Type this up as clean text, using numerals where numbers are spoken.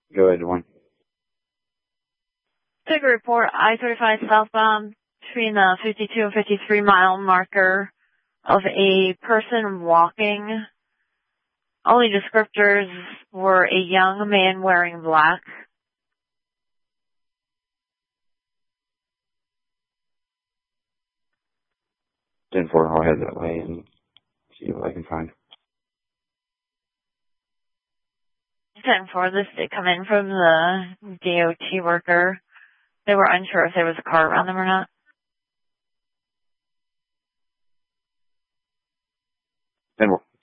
Go ahead, one. Take a report, I-35 southbound between the 52 and 53 mile marker of a person walking. Only descriptors were a young man wearing black. 10-4, I'll head that way and see what I can find. 10-4, this did come in from the DOT worker. They were unsure if there was a car around them or not. 10-4.